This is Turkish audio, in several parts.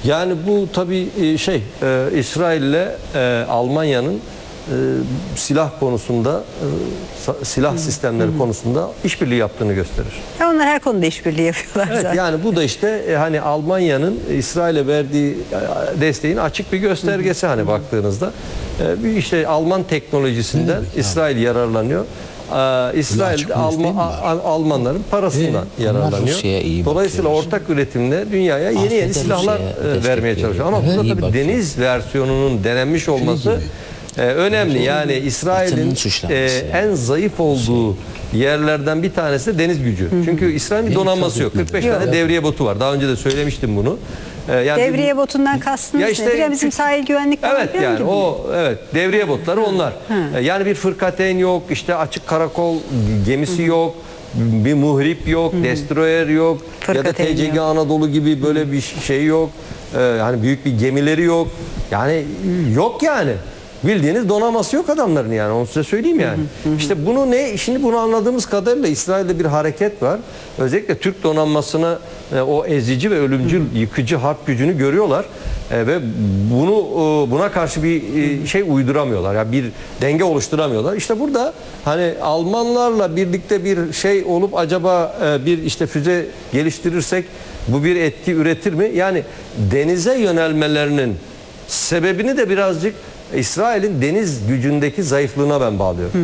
Yani bu tabii İsrail'le Almanya'nın silah konusunda, silah sistemleri konusunda işbirliği yaptığını gösterir. Onlar her konuda işbirliği yapıyorlar Evet, zaten. yani bu da işte hani Almanya'nın İsrail'e verdiği desteğin açık bir göstergesi hani baktığınızda. Bir işte Alman teknolojisinden İsrail yararlanıyor. İsrail Almanların parasından yararlanıyor. Dolayısıyla ortak üretimle dünyaya yeni silahlar vermeye çalışıyor. Ama burada tabii deniz versiyonunun denenmiş olması önemli. Yani İsrail'in en zayıf olduğu yerlerden bir tanesi de deniz gücü. Çünkü İsrail'in donanması yok. 45 tane devriye botu var. Daha önce de söylemiştim bunu. Yani devriye botundan kastınız işte, nedir? Ya bizim sahil güvenlik evet yani gibi. Devriye botları onlar. Yani bir fırkateyn yok, işte açık karakol gemisi yok, bir muhrip yok, destroyer yok, fırkateyn ya da TCG Anadolu gibi böyle bir şey yok. Yani büyük bir gemileri yok. Yani yok yani. Bildiğiniz donanması yok adamların, yani onu size söyleyeyim yani. İşte bunu şimdi bunu anladığımız kadarıyla İsrail'de bir hareket var. Özellikle Türk donanmasını o ezici ve ölümcül yıkıcı harp gücünü görüyorlar ve buna karşı bir şey uyduramıyorlar. Yani bir denge oluşturamıyorlar. İşte burada hani Almanlarla birlikte bir şey olup acaba bir işte füze geliştirirsek bu bir etki üretir mi? Yani denize yönelmelerinin sebebini de birazcık İsrail'in deniz gücündeki zayıflığına ben bağlıyorum.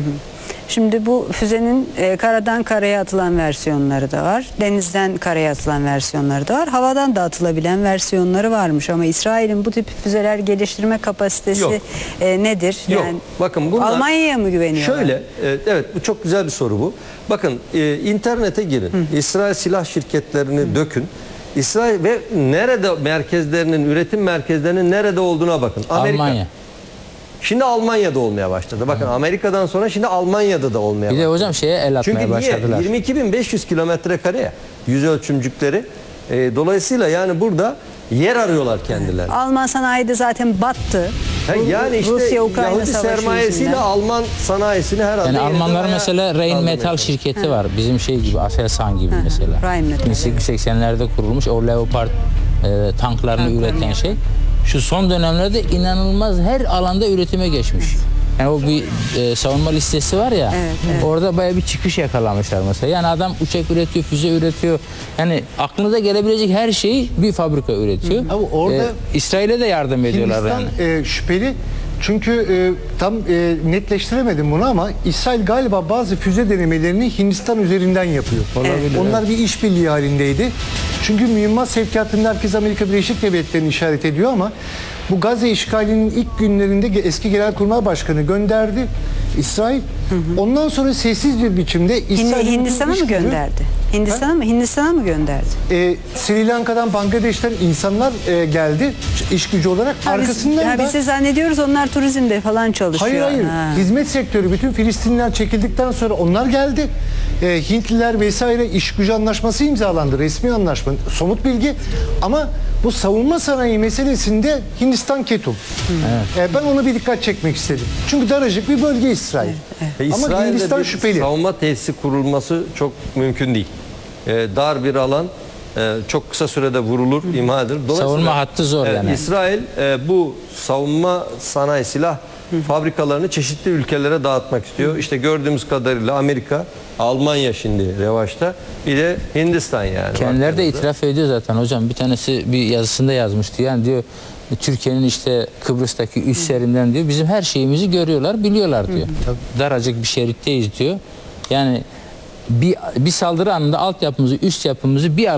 Şimdi bu füzenin karadan karaya atılan versiyonları da var. Denizden karaya atılan versiyonları da var. Havadan da atılabilen versiyonları varmış. Ama İsrail'in bu tip füzeler geliştirme kapasitesi nedir? Yok. Yani, bakın bunlar, Almanya'ya mı güveniyorlar? Şöyle, evet bu çok güzel bir soru bu. Bakın internete girin. İsrail silah şirketlerini dökün. İsrail ve nerede merkezlerinin, üretim merkezlerinin nerede olduğuna bakın. Almanya. Şimdi Almanya'da olmaya başladı. Bakın Amerika'dan sonra şimdi Almanya'da da olmaya başladı. Bir de hocam el atmaya başladılar. Çünkü 22.500 kilometre kare yüz ölçümcükleri. Dolayısıyla yani burada yer arıyorlar kendileri. Alman sanayi de zaten battı. Yani işte Rusya-Ukrayna Yahudi sermayesiyle Alman sanayisini herhalde... Yani Almanların mesela Rheinmetall şirketi var. Bizim şey gibi, Aselsan gibi mesela. 1880'lerde kurulmuş o Leopard tanklarını üreten şey. Şu son dönemlerde inanılmaz her alanda üretime geçmiş. Yani o bir savunma listesi var ya, orada bayağı bir çıkış yakalamışlar mesela. Yani adam uçak üretiyor, füze üretiyor. Yani aklınıza gelebilecek her şeyi bir fabrika üretiyor. Ama orada İsrail'e de yardım ediyorlar yani. Şüpheli. Çünkü tam netleştiremedim bunu ama İsrail galiba bazı füze denemelerini Hindistan üzerinden yapıyor. Onlar bir işbirliği halindeydi. Çünkü mühimmat sevkiyatında herkes Amerika Birleşik Devletleri'ni işaret ediyor ama bu Gazze işgalinin ilk günlerinde eski Genelkurmay Başkanı gönderdi İsrail. Ondan sonra sessiz bir biçimde Hindistan'a mı gönderdi? Hindistan'a mı gönderdi? Sri Lanka'dan, Bangladeş'ten insanlar geldi iş gücü olarak. Arkasından biz de zannediyoruz onlar turizmde falan çalışıyor. Hayır. Hizmet sektörü, bütün Filistinliler çekildikten sonra onlar geldi. Hintliler vesaire iş gücü anlaşması imzalandı. Resmi anlaşma. Somut bilgi. Ama bu savunma sanayi meselesinde Hindistan ketum. Ben ona bir dikkat çekmek istedim. Çünkü daracık bir bölge İsrail. Ama Hindistan şüpheli. Savunma tesisi kurulması çok mümkün değil. Dar bir alan, çok kısa sürede vurulur, imha edilir. Savunma hattı zor yani. İsrail bu savunma sanayi silah fabrikalarını çeşitli ülkelere dağıtmak istiyor. İşte gördüğümüz kadarıyla Amerika, Almanya şimdi revaçta. Bir de Hindistan yani. Kendileri de itiraf ediyor zaten hocam. Bir tanesi bir yazısında yazmıştı. Yani diyor Türkiye'nin işte Kıbrıs'taki üslerinden diyor bizim her şeyimizi görüyorlar, biliyorlar diyor. Daracık bir şeritteyiz diyor. Yani bir saldırı anında altyapımızı, üst yapımızı bir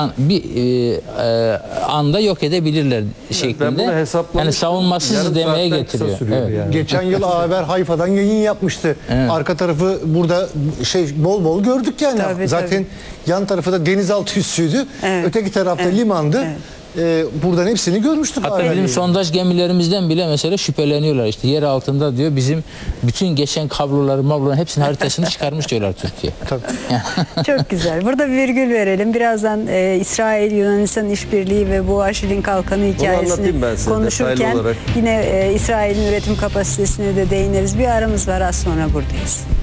anda yok edebilirler şeklinde. Yani savunmasız demeye getiriyor. Yani. Geçen yıl Haber Hayfa'dan yayın yapmıştı. Arka tarafı burada bol bol gördük yani. Zaten yan tarafı da denizaltı üssüydü. Öteki tarafta limandı. Buradan hepsini görmüştük. Hatta bizim sondaj gemilerimizden bile mesela şüpheleniyorlar. İşte yer altında diyor bizim bütün geçen kabloları hepsinin haritasını çıkarmış diyorlar Türkiye. Çok güzel. Burada bir virgül verelim. Birazdan İsrail-Yunanistan işbirliği ve bu Aşil'in kalkanı hikayesini konuşurken yine İsrail'in üretim kapasitesine de değiniriz. Bir aramız var, az sonra buradayız.